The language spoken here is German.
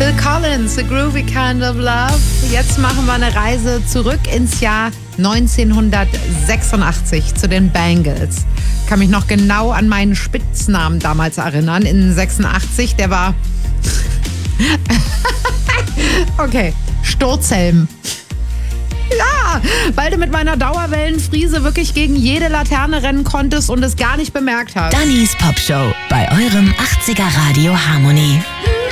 Phil Collins, A Groovy Kind of Love. Jetzt machen wir eine Reise zurück ins Jahr 1986 zu den Bangles. Ich kann mich noch genau an meinen Spitznamen damals erinnern. In 86, der war... Okay, Sturzhelm. Ja, weil du mit meiner Dauerwellenfriese wirklich gegen jede Laterne rennen konntest und es gar nicht bemerkt hast. Dannys Popshow bei eurem 80er Radio Harmony.